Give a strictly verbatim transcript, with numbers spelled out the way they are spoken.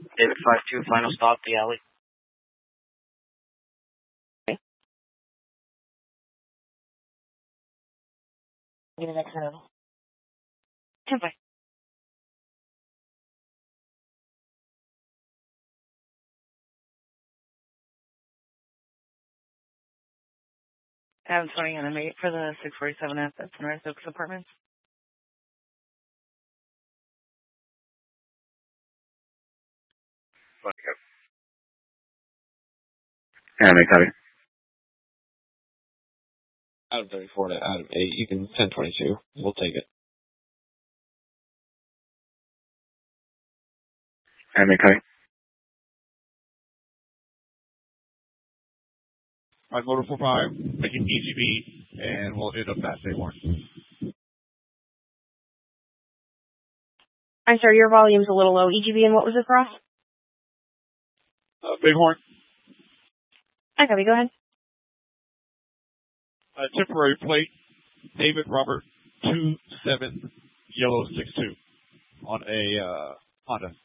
David five two, final stop, the alley. Okay. Give me that kind of. ten five. Adam twenty and I'm eight for the six forty-seven F at Sunrise Oaks Apartments. Okay. Adam eight, copy. Adam thirty-four to Adam eight. You can ten twenty-two. We'll take it. Adam eight, copy. Alright, motor four five, making E G B, and we'll hit up that Bighorn. I'm sorry, your volume's a little low. E G B and what was it for us? Uh, Bighorn. I copy, go ahead. Uh, temporary plate, David Robert two seven, yellow six two, on a uh, Honda.